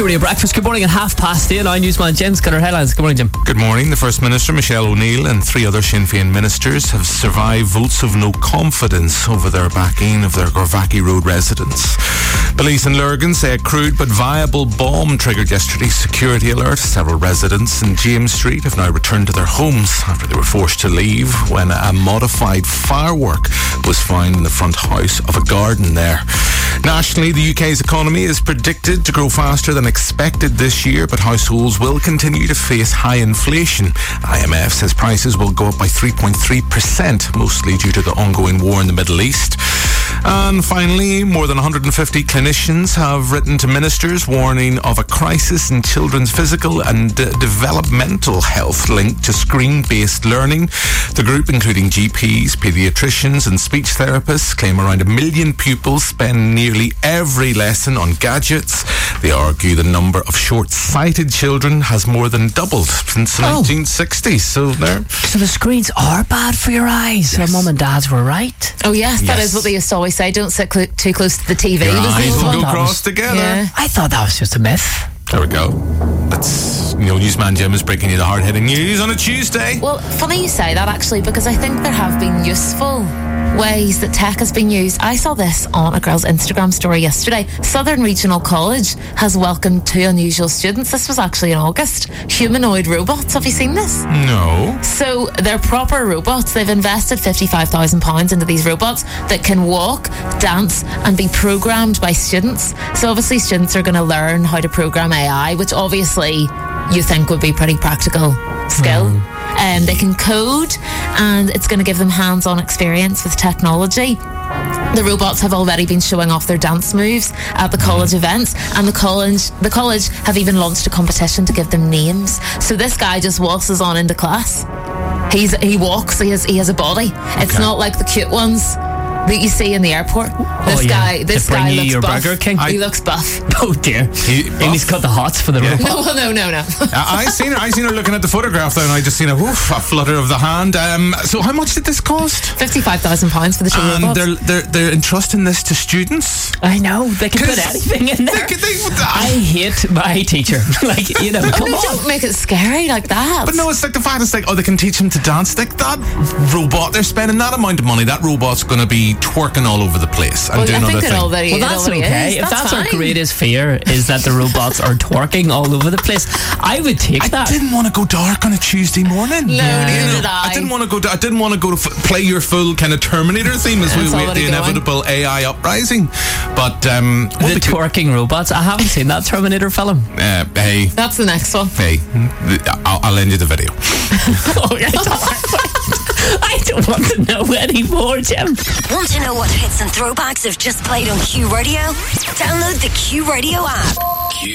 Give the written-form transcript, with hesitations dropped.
Q Radio Breakfast. Good morning at 8:30. Now newsman Jim's got our headlines. Good morning, Jim. Good morning. The First Minister, Michelle O'Neill, and 3 other Sinn Féin ministers have survived votes of no confidence over their backing of their Gorvaki Road residents. Police in Lurgan say a crude but viable bomb triggered yesterday's security alert. Several residents in James Street have now returned to their homes after they were forced to leave when a modified firework was found in the front house of a garden there. Nationally, the UK's economy is predicted to grow faster than expected this year, but households will continue to face high inflation. IMF says prices will go up by 3.3%, mostly due to the ongoing war in the Middle East. And finally, more than 150 clinicians have written to ministers warning of a crisis in children's physical and developmental health linked to screen-based learning. The group, including GPs, paediatricians and speech therapists, claim around 1 million pupils spend nearly every lesson on gadgets. They argue the number of short-sighted children has more than doubled since the 1960s. So the screens are bad for your eyes. Yes. So mum and dads were right. Oh yes, that is what they used to always say. Don't sit too close to the TV. Your eyes will go cross together. Yeah. I thought that was just a myth. There we go. That's, newsman Jim is breaking you the hard-hitting news on a Tuesday. Well, funny you say that actually, because I think there have been useful ways that tech has been used. I saw this on a girl's Instagram story yesterday. Southern Regional College has welcomed 2 unusual students. This was actually in August. Humanoid robots. Have you seen this? No. So they're proper robots. They've invested £55,000 into these robots that can walk, dance and be programmed by students. So obviously students are going to learn how to program AI, which obviously you think would be pretty practical skill. They can code, and it's going to give them hands-on experience with technology. The robots have already been showing off their dance moves at the college events, and the college have even launched a competition to give them names. So this guy just waltzes on into class. He walks. He has a body. It's not like the cute ones that you see in the airport. This guy looks buff. Burger King. He looks buff. Oh dear. He's got the hots for the robot. No. I seen her looking at the photograph there, and I just seen a flutter of the hand. So how much did this cost? £55,000 for the 2 robots. And they're entrusting this to students. I know, they can put anything in there. I hate my teacher. Come on. Don't make it scary like that. But no, it's like the fact it's like, they can teach him to dance. Like that robot, they're spending that amount of money. That robot's going to be twerking all over the place and doing other things. Well, that's okay. If that's our greatest fear, is that the robots are twerking all over the place, I would take that. I didn't want to go dark on a Tuesday morning. No, neither did I. I didn't want to go to play your full kind of Terminator theme as we wait the inevitable AI uprising. But the twerking robots, I haven't seen that Terminator film. Hey, that's the next one. Hey, I'll lend you the video. I don't want to know anymore, Jim. Want to know what hits and throwbacks have just played on Q Radio? Download the Q Radio app.